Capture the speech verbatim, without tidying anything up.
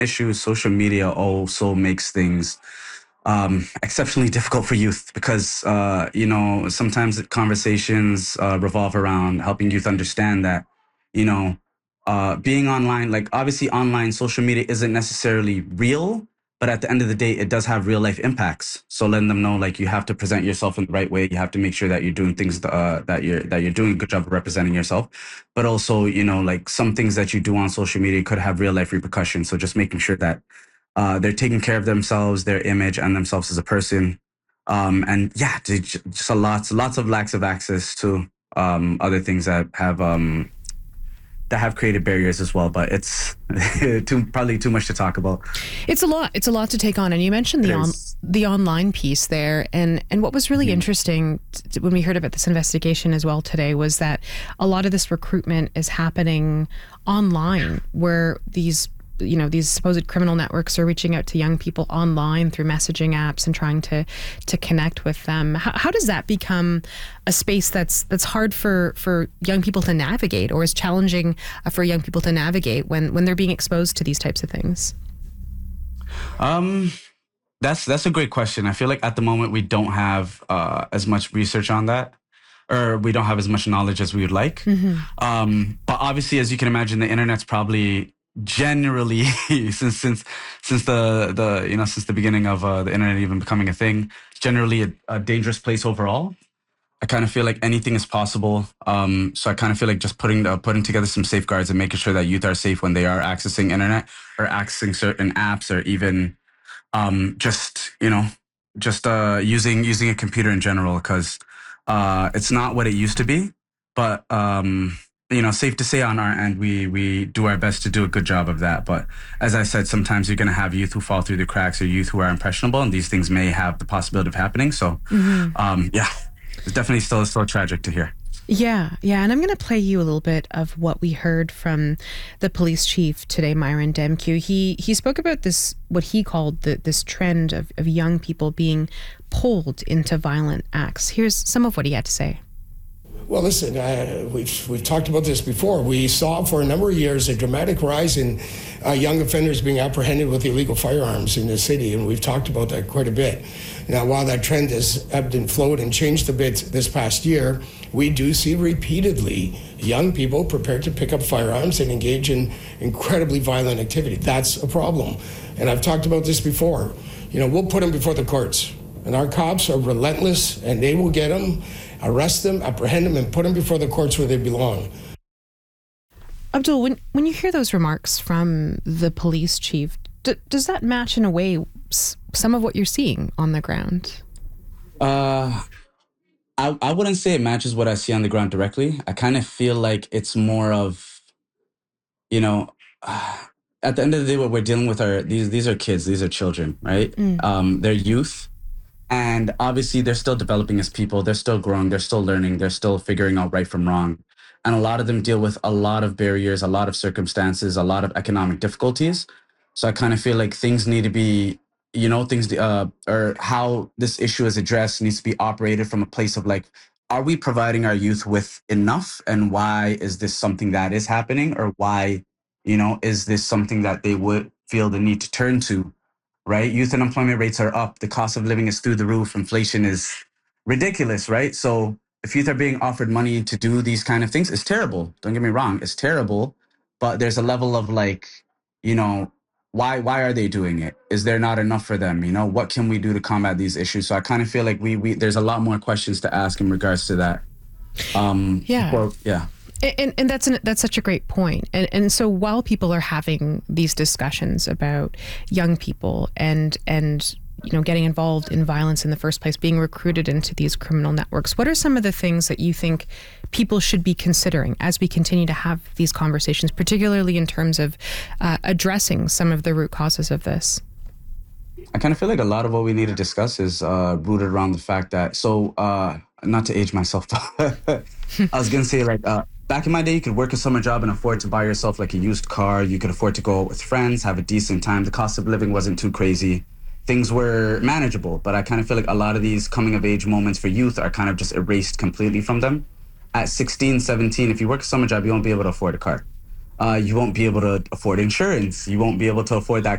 issue, social media also makes things um, exceptionally difficult for youth because, uh, you know, sometimes conversations uh, revolve around helping youth understand that, you know, uh, being online, like obviously online social media isn't necessarily real, but at the end of the day, it does have real life impacts. So letting them know, like, you have to present yourself in the right way. You have to make sure that you're doing things uh, that you're that you're doing a good job of representing yourself. But also, you know, like some things that you do on social media could have real life repercussions. So just making sure that uh, they're taking care of themselves, their image, and themselves as a person. Um, and yeah, just a lots lots of lacks of access to um, other things that have um, that have created barriers as well, but it's too probably too much to talk about. It's a lot. It's a lot to take on. And you mentioned the on, the online piece there, and and what was really mm-hmm. interesting t- when we heard about this investigation as well today was that a lot of this recruitment is happening online, where these you know these supposed criminal networks are reaching out to young people online through messaging apps and trying to to connect with them. How, how does that become a space that's that's hard for for young people to navigate, or is challenging for young people to navigate when when they're being exposed to these types of things? Um, that's that's a great question. I feel like at the moment we don't have uh, as much research on that, or we don't have as much knowledge as we would like. Mm-hmm. Um, but obviously, as you can imagine, the internet's probably generally since since since the the you know since the beginning of uh, the internet even becoming a thing, generally a, a dangerous place overall. I kind of feel like anything is possible. Um, so I kind of feel like just putting uh, putting together some safeguards and making sure that youth are safe when they are accessing internet or accessing certain apps, or even um, just you know just uh, using using a computer in general, because uh, it's not what it used to be. But um, you know, safe to say on our end, we we do our best to do a good job of that. But as I said, sometimes you're going to have youth who fall through the cracks, or youth who are impressionable, and these things may have the possibility of happening. So, mm-hmm. um, yeah, it's definitely still still tragic to hear. Yeah, yeah, and I'm going to play you a little bit of what we heard from the police chief today, Myron Demkiw. He he spoke about this, what he called the, this trend of, of young people being pulled into violent acts. Here's some of what he had to say. Well, listen, uh, we've we've talked about this before. We saw for a number of years a dramatic rise in uh, young offenders being apprehended with illegal firearms in the city, and we've talked about that quite a bit. Now, while that trend has ebbed and flowed and changed a bit this past year, we do see repeatedly young people prepared to pick up firearms and engage in incredibly violent activity. That's a problem, and I've talked about this before. You know, we'll put them before the courts, and our cops are relentless, and they will get them, arrest them, apprehend them, and put them before the courts where they belong. Abdul, when when you hear those remarks from the police chief, d- does that match in a way s- some of what you're seeing on the ground? Uh, I, I wouldn't say it matches what I see on the ground directly. I kind of feel like it's more of, you know, uh, at the end of the day, what we're dealing with are these these are kids, these are children, right? Mm. Um, they're youth. And obviously, they're still developing as people. They're still growing. They're still learning. They're still figuring out right from wrong. And a lot of them deal with a lot of barriers, a lot of circumstances, a lot of economic difficulties. So I kind of feel like things need to be, you know, things uh, or how this issue is addressed needs to be operated from a place of like, are we providing our youth with enough? And why is this something that is happening? Or why, you know, is this something that they would feel the need to turn to? Right? Youth unemployment rates are up. The cost of living is through the roof. Inflation is ridiculous, right? So if youth are being offered money to do these kind of things, it's terrible. Don't get me wrong. It's terrible. But there's a level of like, you know, why why are they doing it? Is there not enough for them? You know, what can we do to combat these issues? So I kind of feel like we we there's a lot more questions to ask in regards to that. Um, yeah. Before, yeah. And, and that's an, that's such a great point. And and so while people are having these discussions about young people and and you know getting involved in violence in the first place, being recruited into these criminal networks, what are some of the things that you think people should be considering as we continue to have these conversations, particularly in terms of uh, addressing some of the root causes of this? I kind of feel like a lot of what we need to discuss is uh, rooted around the fact that, so uh, not to age myself, I was going to say like, uh, back in my day, you could work a summer job and afford to buy yourself like a used car. You could afford to go out with friends, have a decent time. The cost of living wasn't too crazy. Things were manageable, but I kind of feel like a lot of these coming of age moments for youth are kind of just erased completely from them. At sixteen, seventeen, if you work a summer job, you won't be able to afford a car. Uh, you won't be able to afford insurance. You won't be able to afford that